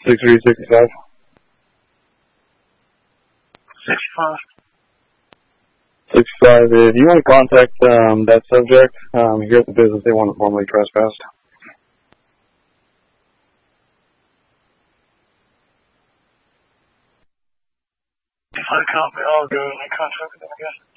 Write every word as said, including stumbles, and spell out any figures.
Six three six five. Six five. Six five. If you want to contact um, that subject um, here at the business, they want to formally trespass. If I copy, I'll go and I contact them again.